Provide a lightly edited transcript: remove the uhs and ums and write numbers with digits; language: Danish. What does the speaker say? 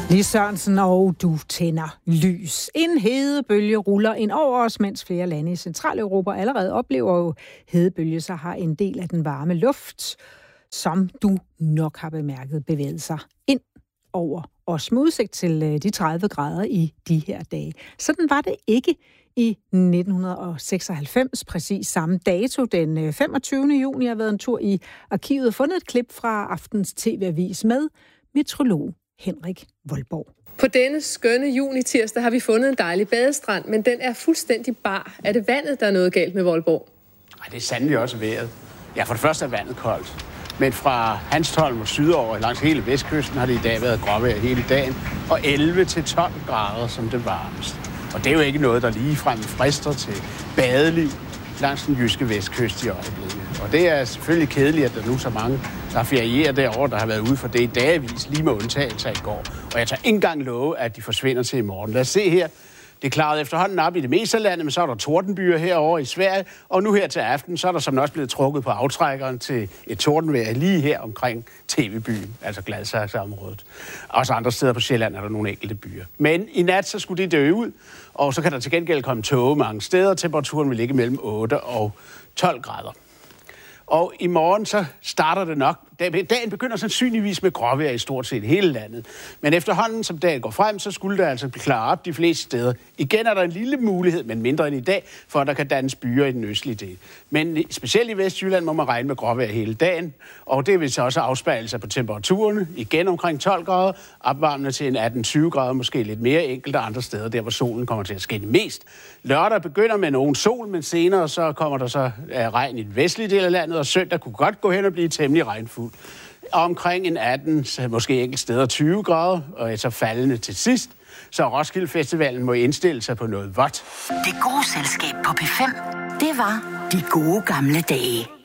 Lis Sørensen, og du tænder lys. En hedebølge ruller ind over os, mens flere lande i Centraleuropa allerede oplever jo hedebølge, så har en del af den varme luft, som du nok har bemærket, bevæget sig ind over os med udsigt til de 30 grader i de her dage. Sådan var det ikke i 1996, præcis samme dato, den 25. juni. Jeg har været en tur i arkivet og fundet et klip fra aftens TV-avis med meteorolog Henrik Voldborg. På denne skønne juni-tirsdag har vi fundet en dejlig badestrand, men den er fuldstændig bar. Er det vandet, der er noget galt med Voldborg? Nej, det er sandelig også vejret. Ja, for det første er vandet koldt. Men fra Hanstholm og sydover langs hele vestkysten har det i dag været gråvejr hele dagen, og 11 til 12 grader som det varmeste. Og det er jo ikke noget, der ligefrem frister til badeliv langs den jyske vestkyst i øjeblikket. Og det er selvfølgelig kedeligt, at der nu er så mange, der ferierer derovre, der har været ude for det i dagvis, lige med undtagelser i går. Og jeg tager ikke engang love, at de forsvinder til i morgen. Lad os se her. Det klarede efterhånden op i det meste af landet, men så er der tordenbyer herovre i Sverige, og nu her til aften, så er der som også blevet trukket på aftrækkeren til et tordenvejr lige her omkring TV-byen, altså Gladsaxe-området. Også andre steder på Sjælland er der nogle enkelte byer. Men i nat, så skulle det dø ud, og så kan der til gengæld komme tåge mange steder. Temperaturen vil ligge mellem 8 og 12 grader. Og i morgen så starter det nok. Dagen begynder sandsynligvis med gråvejr i stort set hele landet. Men efterhånden, som dagen går frem, så skulle det altså blive klaret op de fleste steder. Igen er der en lille mulighed, men mindre end i dag, for at der kan dannes byer i den østlige del. Men specielt i Vestjylland må man regne med gråvejr hele dagen. Og det vil så også afspejle sig på temperaturerne. Igen omkring 12 grader, opvarmende til en 18-20 grader, måske lidt mere enkelte andre steder, der hvor solen kommer til at skinne mest. Lørdag begynder med nogen sol, men senere så kommer der så regn i den vestlige del af landet, og søndag kunne godt gå hen og blive temmelig regnfuld. Omkring en 18, måske enkelte steder 20 grader, og så faldende til sidst. Så Roskilde Festivalen må indstille sig på noget vådt. Det gode selskab på P5, det var de gode gamle dage.